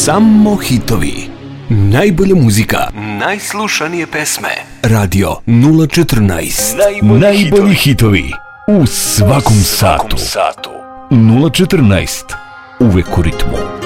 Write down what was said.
Samo hitovi. Najbolja muzika, najslušanije pesme. Radio 014. Najbolji hitovi u svakom satu. 014. Uvek u ritmu.